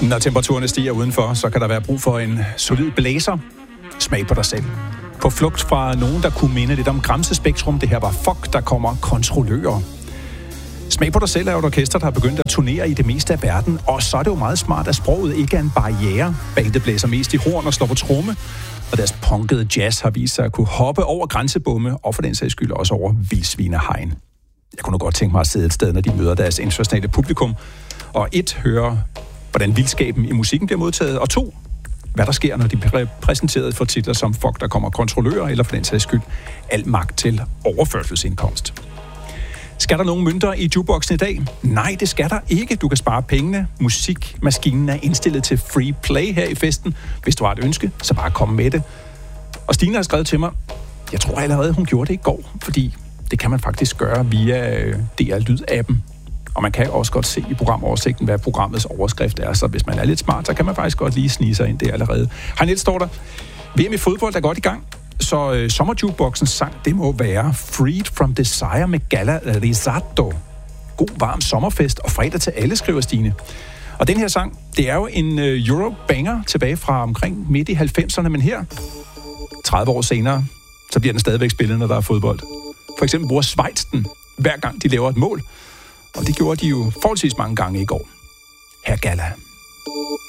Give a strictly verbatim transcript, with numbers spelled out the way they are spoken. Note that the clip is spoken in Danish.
Når temperaturerne stiger udenfor, så kan der være brug for en solid blæser. Smag på dig selv. På flugt fra nogen, der kunne minde lidt om Gramsespektrum. Det her var Fuck, der kommer kontrollører. Smag på dig selv er jo et orkester, der har begyndt at turnere i det meste af verden. Og så er det jo meget smart, at sproget ikke er en barriere. Bandet blæser mest i horn og slår på tromme. Og deres punkede jazz har vist sig at kunne hoppe over grænsebomme, og for den sags skyld også over vildsvinehegn. Jeg kunne nu godt tænke mig at sidde et sted, når de møder deres internationale publikum. Og et, høre, hvordan vildskaben i musikken bliver modtaget. Og to, hvad der sker, når de bliver præsenteret for titler som Fuck, der kommer kontrollører, eller for den sags skyld, al magt til overførselsindkomst. Skal der nogen mønter i jukeboxen i dag? Nej, det skal der ikke. Du kan spare pengene. Musikmaskinen er indstillet til free play her i festen. Hvis du har et ønske, så bare kom med det. Og Stine har skrevet til mig, jeg tror allerede, hun gjorde det i går, fordi det kan man faktisk gøre via D R Lyd-appen. Og man kan også godt se i programoversigten, hvad programmets overskrift er. Så hvis man er lidt smart, så kan man faktisk godt lige snige sig ind der allerede. Hernede står der, V M i fodbold er godt i gang. Så øh, sommerjukeboxens sang, det må være Freed from Desire med Galla Risotto. God varm sommerfest og fredag til alle, skriver Stine. Og den her sang, det er jo en øh, Eurobanger tilbage fra omkring midt i halvfemserne, men her, tredive år senere, så bliver den stadigvæk spillet, når der er fodbold. For eksempel bruger Schweiz den, hver gang de laver et mål. Og det gjorde de jo forholdsvis mange gange i går. Her Galla.